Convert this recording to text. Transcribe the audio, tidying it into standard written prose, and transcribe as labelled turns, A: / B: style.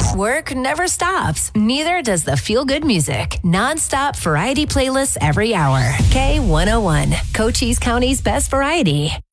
A: Work never stops. Neither does the feel-good music. Non-stop variety playlists every hour. K101, Cochise County's best variety.